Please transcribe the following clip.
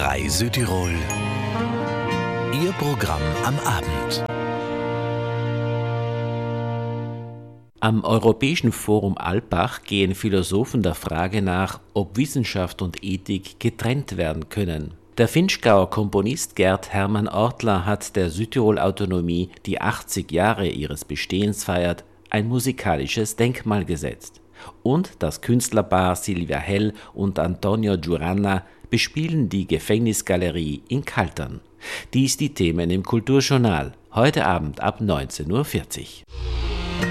HR3 Südtirol, Ihr Programm am Abend. Am Europäischen Forum Alpbach gehen Philosophen der Frage nach, ob Wissenschaft und Ethik getrennt werden können. Der Vinschgauer Komponist Gerd Hermann Ortler hat der Südtirol-Autonomie, die 80 Jahre ihres Bestehens feiert, ein musikalisches Denkmal gesetzt. Und das Künstlerpaar Silvia Hell und Antonio Giuranna bespielen die Gefängnisgalerie in Kaltern. Dies die Themen im Kulturjournal, heute Abend ab 19:40 Uhr.